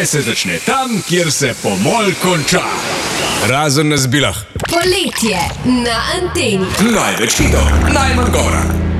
Poletje se začne tam, kjer se pomol konča. Razen na Zbilah. Poletje na Anteni. Največ hitov, najmanj gora.